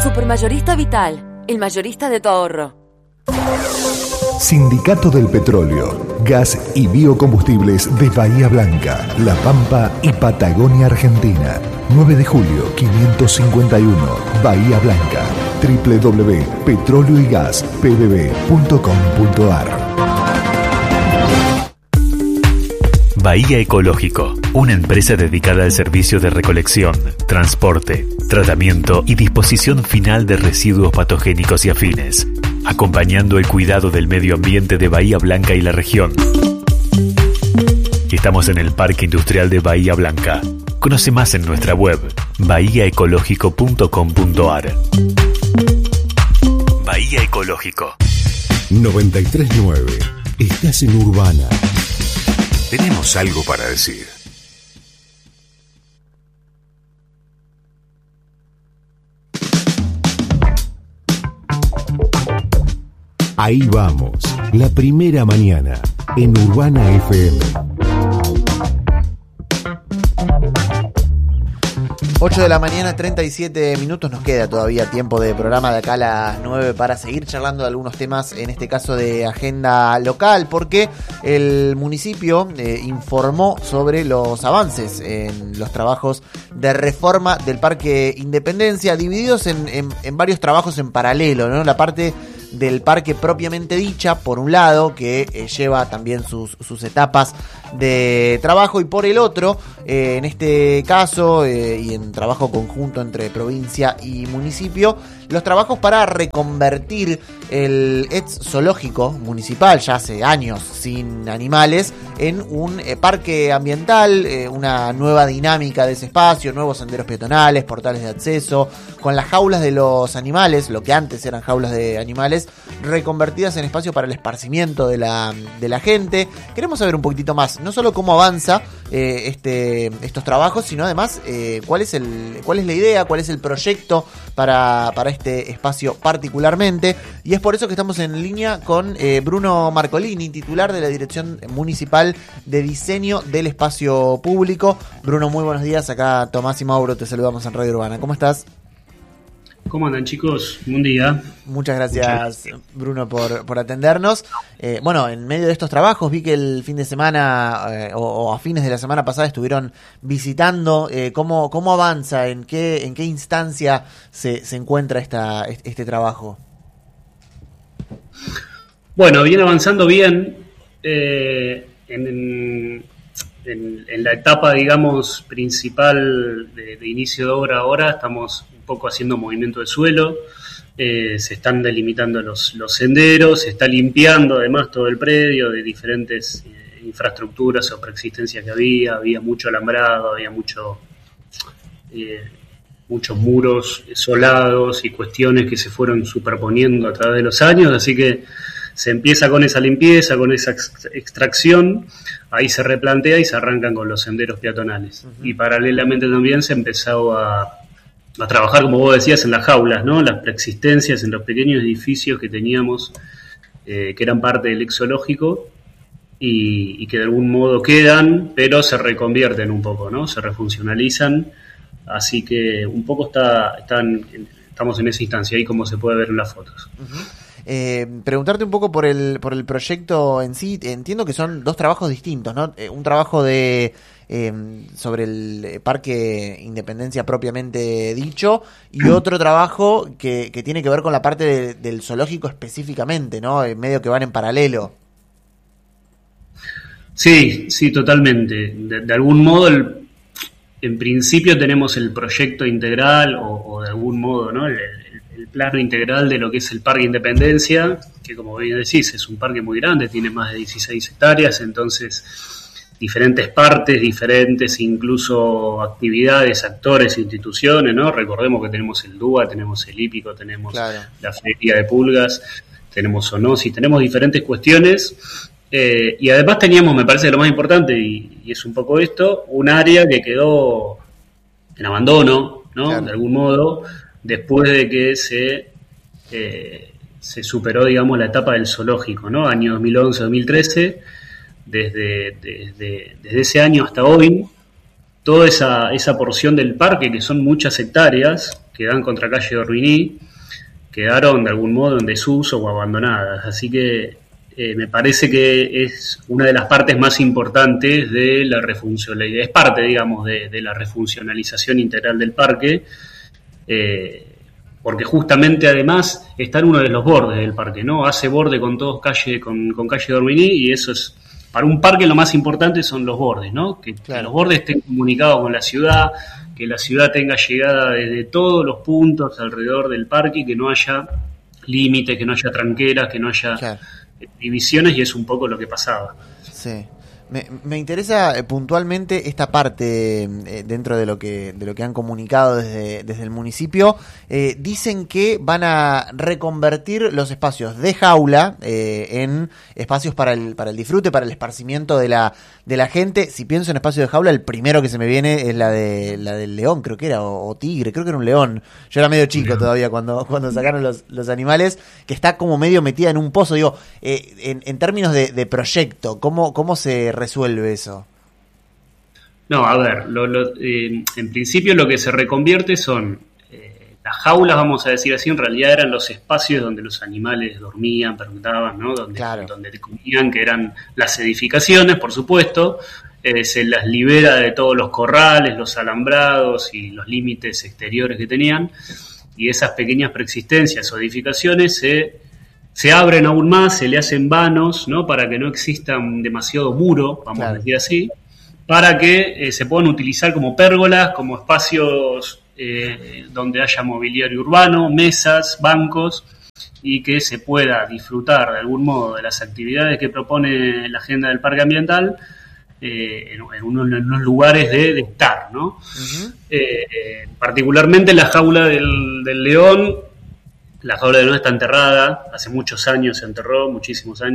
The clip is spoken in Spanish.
Supermayorista Vital, el mayorista de tu ahorro. Sindicato del Petróleo, Gas y Biocombustibles de Bahía Blanca, La Pampa y Patagonia, Argentina. 9 de julio 551, Bahía Blanca. www.petróleo-y-gas-pbb.com.ar. Bahía Ecológico, una empresa dedicada al servicio de recolección, transporte, tratamiento y disposición final de residuos patogénicos y afines, acompañando el cuidado del medio ambiente de Bahía Blanca y la región. Estamos en el Parque Industrial de Bahía Blanca. Conoce más en nuestra web, bahiaecológico.com.ar. Bahía Ecológico 93.9. Estás en Urbana. Tenemos algo para decir. Ahí vamos, la primera mañana en Urbana FM. 8 de la mañana, 37 minutos, nos queda todavía tiempo de programa de acá a las 9 para seguir charlando de algunos temas, en este caso de agenda local, porque el municipio informó sobre los avances en los trabajos de reforma del Parque Independencia, divididos en varios trabajos en paralelo, ¿no? La parte del parque propiamente dicha, por un lado, que lleva también sus etapas de trabajo, y por el otro, en este caso, y en trabajo conjunto entre provincia y municipio, los trabajos para reconvertir el ex zoológico municipal, ya hace años sin animales, en un parque ambiental, una nueva dinámica de ese espacio, nuevos senderos peatonales, portales de acceso, con las jaulas de los animales, lo que antes eran jaulas de animales, reconvertidas en espacio para el esparcimiento de la gente. Queremos saber un poquitito más, no solo cómo avanza estos trabajos, sino además cuál es la idea, cuál es el proyecto para este espacio particularmente, y es por eso que estamos en línea con Bruno Marcolini, titular de la Dirección Municipal de Diseño del Espacio Público. Bruno, muy buenos días, acá Tomás y Mauro te saludamos en Radio Urbana. ¿Cómo estás? ¿Cómo andan, chicos? Buen día. Muchas gracias, Bruno, por atendernos. Bueno, en medio de estos trabajos vi que el fin de semana o a fines de la semana pasada estuvieron visitando. ¿Cómo avanza? ¿En qué instancia se encuentra este trabajo? Bueno, viene avanzando bien. En la etapa, digamos, principal de inicio de obra ahora, estamos un poco haciendo movimiento de suelo, se están delimitando los senderos, se está limpiando además todo el predio de diferentes infraestructuras o preexistencias que había mucho alambrado, había muchos muros solados y cuestiones que se fueron superponiendo a través de los años, así que se empieza con esa limpieza, con esa extracción, ahí se replantea y se arrancan con los senderos peatonales. Uh-huh. Y paralelamente también se empezó a trabajar, como vos decías, en las jaulas, ¿no? Las preexistencias, en los pequeños edificios que teníamos, que eran parte del ex zoológico y que de algún modo quedan, pero se reconvierten un poco, ¿no? Se refuncionalizan, así que un poco estamos en esa instancia, ahí como se puede ver en las fotos. Uh-huh. Preguntarte un poco por el proyecto en sí. Entiendo que son dos trabajos distintos, ¿no? Un trabajo sobre el Parque Independencia propiamente dicho, y otro trabajo que tiene que ver con la parte del zoológico específicamente, ¿no? Medio que van en paralelo. Sí, totalmente. De algún modo, en principio tenemos el proyecto integral o de algún modo, ¿no? El plano integral de lo que es el Parque Independencia, que como bien decís, es un parque muy grande, tiene más de 16 hectáreas, entonces diferentes partes, diferentes incluso actividades, actores, instituciones, ¿no? Recordemos que tenemos el DUA, tenemos el hípico, tenemos la feria de pulgas, tenemos zoonosis, tenemos diferentes cuestiones, y además teníamos, me parece lo más importante, y es un poco esto, un área que quedó en abandono, ¿no? Claro. De algún modo, después de que se superó, digamos, la etapa del zoológico, ¿no? Año 2011-2013, desde ese año hasta hoy, toda esa porción del parque, que son muchas hectáreas, que dan contra calle Dorminí quedaron de algún modo en desuso o abandonadas. Así que me parece que es una de las partes más importantes de la refuncionalidad, es parte, digamos, de la refuncionalización integral del parque, porque justamente además está en uno de los bordes del parque, ¿no? Hace borde con calle Dorminí, y eso es, para un parque lo más importante son los bordes, ¿no? Que los bordes estén comunicados con la ciudad, que la ciudad tenga llegada desde todos los puntos alrededor del parque, que no haya límites, que no haya tranqueras, que no haya divisiones, y es un poco lo que pasaba. Sí. Me interesa puntualmente esta parte dentro de lo que han comunicado desde el municipio. Dicen que van a reconvertir los espacios de jaula en espacios para el disfrute, para el esparcimiento de la gente. Si pienso en espacio de jaula, el primero que se me viene es la del león, creo que era, o tigre, creo que era un león. Yo era medio chico todavía cuando sacaron los animales, que está como medio metida en un pozo. Digo, en términos de proyecto, ¿cómo se resuelve eso? No, a ver, en principio lo que se reconvierte son las jaulas, vamos a decir así, en realidad eran los espacios donde los animales dormían, pernotaban, ¿no? Donde comían, que eran las edificaciones, por supuesto. Se las libera de todos los corrales, los alambrados y los límites exteriores que tenían, y esas pequeñas preexistencias o edificaciones se abren aún más, se le hacen vanos, ¿no? Para que no exista demasiado muro, vamos a decir así, para que se puedan utilizar como pérgolas, como espacios donde haya mobiliario urbano, mesas, bancos, y que se pueda disfrutar de algún modo de las actividades que propone la agenda del parque ambiental en unos lugares de estar, ¿no? Uh-huh. Particularmente la jaula del león. La jaula del león está enterrada, hace muchos años se enterró, muchísimos años.